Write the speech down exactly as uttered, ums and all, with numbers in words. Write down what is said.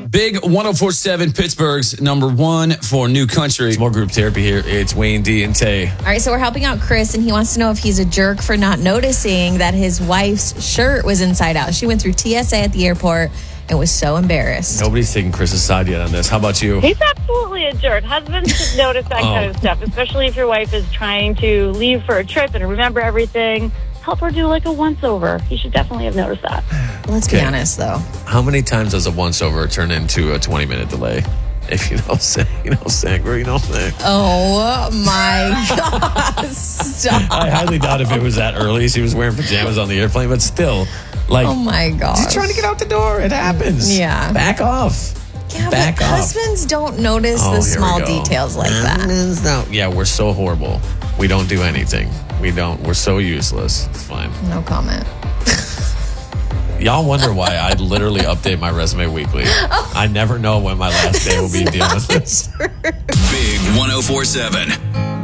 Big one oh four point seven, Pittsburgh's number one for New Country. It's more group therapy here. It's Wayne, D, and Tay. All right, so we're helping out Chris, and he wants to know if he's a jerk for not noticing that his wife's shirt was inside out. She went through T S A at the airport and was so embarrassed. Nobody's taking Chris's side yet on this. How about you? He's absolutely a jerk. Husbands should notice that Oh. kind of stuff, especially if your wife is trying to leave for a trip and remember everything. Help her do like a once-over. He should definitely have noticed that. Let's Okay. be honest, though. How many times does a once-over turn into a twenty-minute delay? If you know what I'm saying, you know what I'm saying, girl, you know what I'm saying. Oh, my God. Stop. I highly doubt if it was that early. She was wearing pajamas on the airplane, but still, like, Oh, my God. she's trying to get out the door. It happens. Yeah. Back off. Yeah, Back but off. husbands don't notice Oh, the here we small go. details like that. Husbands don't- Yeah, we're so horrible. We don't do anything. We don't. We're so useless. It's fine. No comment. Y'all wonder why I literally update my resume weekly. I never know when my last day will be dealing with this. Big one oh four point seven.